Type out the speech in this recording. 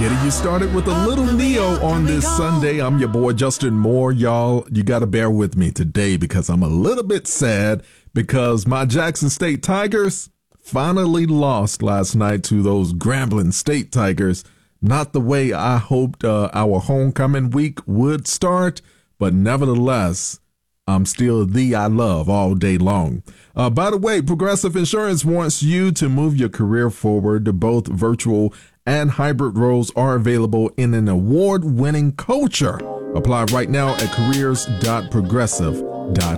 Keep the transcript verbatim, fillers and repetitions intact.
Getting you started with a little Neo on this Sunday. I'm your boy Justin Moore. Y'all, you got to bear with me today because I'm a little bit sad because my Jackson State Tigers finally lost last night to those Grambling State Tigers. Not the way I hoped uh, our homecoming week would start, but nevertheless, I'm still the I love all day long. Uh, by the way, Progressive Insurance wants you to move your career forward. Both virtual and hybrid roles are available in an award-winning culture. Apply right now at careers dot progressive dot com.